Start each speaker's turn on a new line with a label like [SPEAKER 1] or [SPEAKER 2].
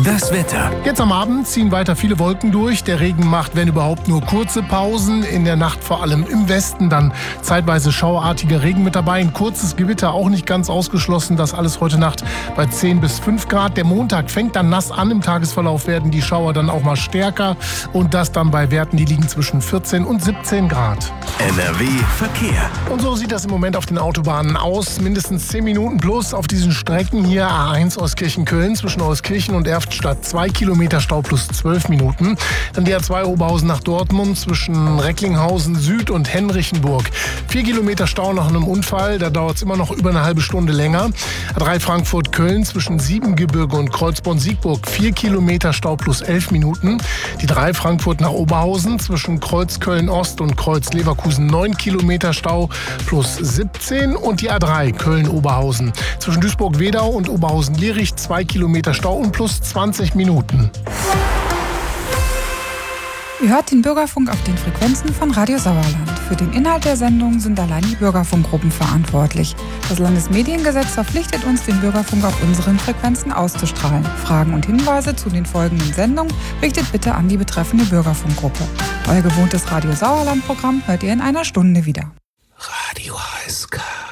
[SPEAKER 1] Das Wetter.
[SPEAKER 2] Jetzt am Abend ziehen weiter viele Wolken durch. Der Regen macht, wenn überhaupt, nur kurze Pausen. In der Nacht vor allem im Westen dann zeitweise schauartiger Regen mit dabei. Ein kurzes Gewitter auch nicht ganz ausgeschlossen. Das alles heute Nacht bei 10 bis 5 Grad. Der Montag fängt dann nass an. Im Tagesverlauf werden die Schauer dann auch mal stärker. Und das dann bei Werten, die liegen zwischen 14 und 17 Grad.
[SPEAKER 1] NRW Verkehr.
[SPEAKER 2] Und so sieht das im Moment auf den Autobahnen aus. Mindestens 10 Minuten plus auf diesen Strecken hier. A1 Euskirchen-Köln zwischen Euskirchen und Erftstadt 2 Kilometer Stau plus 12 Minuten. Dann die A2 Oberhausen nach Dortmund zwischen Recklinghausen Süd und Henrichenburg. 4 Kilometer Stau nach einem Unfall. Da dauert es immer noch über eine halbe Stunde länger. A3 Frankfurt-Köln zwischen Siebengebirge und Kreuzborn-Siegburg 4 Kilometer Stau plus 11 Minuten. Die 3 Frankfurt nach Oberhausen zwischen Kreuzköln-Ost und Kreuz-Leverkusen 9 Kilometer Stau plus 17. Und die A3 Köln-Oberhausen zwischen Duisburg-Wedau und Oberhausen-Lierich 2 Kilometer Stau und plus 20 Minuten.
[SPEAKER 3] Ihr hört den Bürgerfunk auf den Frequenzen von Radio Sauerland. Für den Inhalt der Sendung sind allein die Bürgerfunkgruppen verantwortlich. Das Landesmediengesetz verpflichtet uns, den Bürgerfunk auf unseren Frequenzen auszustrahlen. Fragen und Hinweise zu den folgenden Sendungen richtet bitte an die betreffende Bürgerfunkgruppe. Euer gewohntes Radio Sauerland-Programm hört ihr in einer Stunde wieder.
[SPEAKER 1] Radio Heißkalt.